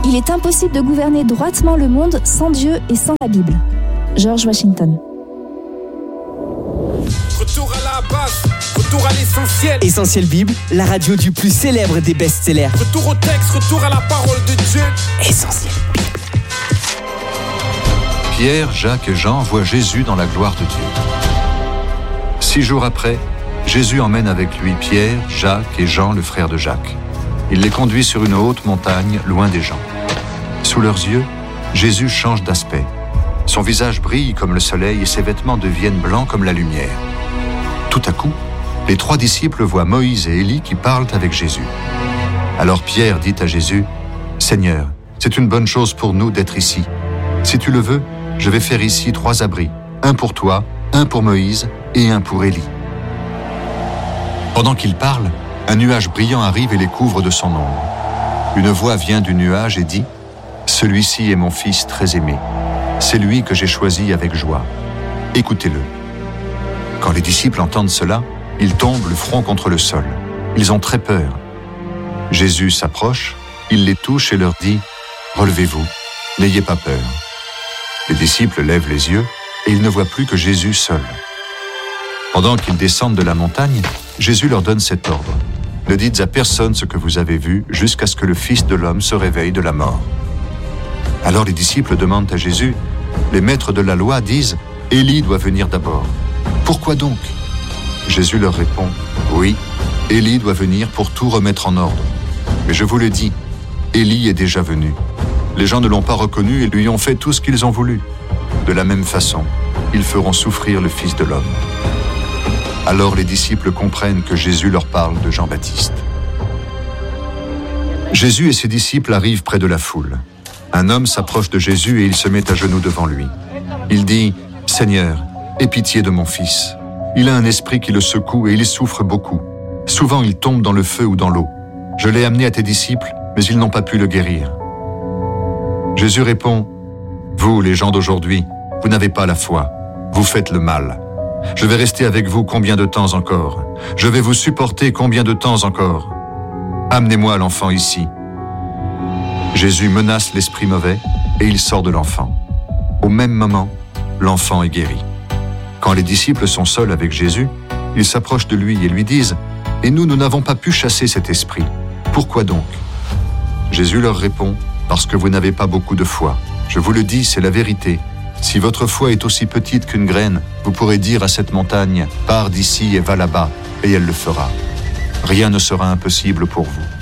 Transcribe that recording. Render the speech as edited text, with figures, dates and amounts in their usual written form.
Il est impossible de gouverner droitement le monde sans Dieu et sans la Bible. George Washington. Retour à la base, retour à l'essentiel. Essentiel Bible, la radio du plus célèbre des best-sellers. Retour au texte, retour à la parole de Dieu. Essentiel Bible. Pierre, Jacques et Jean voient Jésus dans la gloire de Dieu. 6 jours après, Jésus emmène avec lui Pierre, Jacques et Jean, le frère de Jacques. Il les conduit sur une haute montagne, loin des gens. Sous leurs yeux, Jésus change d'aspect. Son visage brille comme le soleil et ses vêtements deviennent blancs comme la lumière. Tout à coup, les 3 disciples voient Moïse et Élie qui parlent avec Jésus. Alors Pierre dit à Jésus, « Seigneur, c'est une bonne chose pour nous d'être ici. Si tu le veux, je vais faire ici 3 abris, un pour toi, un pour Moïse et un pour Élie. » Pendant qu'il parle, un nuage brillant arrive et les couvre de son ombre. Une voix vient du nuage et dit, « Celui-ci est mon fils très aimé. C'est lui que j'ai choisi avec joie. Écoutez-le. » Quand les disciples entendent cela, ils tombent le front contre le sol. Ils ont très peur. Jésus s'approche, il les touche et leur dit, « Relevez-vous, n'ayez pas peur. » Les disciples lèvent les yeux et ils ne voient plus que Jésus seul. Pendant qu'ils descendent de la montagne, Jésus leur donne cet ordre. « Ne dites à personne ce que vous avez vu jusqu'à ce que le Fils de l'homme se réveille de la mort. » Alors les disciples demandent à Jésus, « Les maîtres de la loi disent, Élie doit venir d'abord. Pourquoi donc ?» Jésus leur répond, « Oui, Élie doit venir pour tout remettre en ordre. Mais je vous le dis, Élie est déjà venu. Les gens ne l'ont pas reconnu et lui ont fait tout ce qu'ils ont voulu. De la même façon, ils feront souffrir le Fils de l'homme. » Alors les disciples comprennent que Jésus leur parle de Jean-Baptiste. Jésus et ses disciples arrivent près de la foule. Un homme s'approche de Jésus et il se met à genoux devant lui. Il dit, « Seigneur, aie pitié de mon fils. Il a un esprit qui le secoue et il souffre beaucoup. Souvent il tombe dans le feu ou dans l'eau. Je l'ai amené à tes disciples, mais ils n'ont pas pu le guérir. » Jésus répond, « Vous, les gens d'aujourd'hui, vous n'avez pas la foi. Vous faites le mal. Je vais rester avec vous combien de temps encore? Je vais vous supporter combien de temps encore? Amenez-moi l'enfant ici. » Jésus menace l'esprit mauvais et il sort de l'enfant. Au même moment, l'enfant est guéri. Quand les disciples sont seuls avec Jésus, ils s'approchent de lui et lui disent, « Et nous n'avons pas pu chasser cet esprit. Pourquoi donc ?» Jésus leur répond, « Parce que vous n'avez pas beaucoup de foi. Je vous le dis, c'est la vérité. Si votre foi est aussi petite qu'une graine, vous pourrez dire à cette montagne, « Pars d'ici et va là-bas », et elle le fera. Rien ne sera impossible pour vous.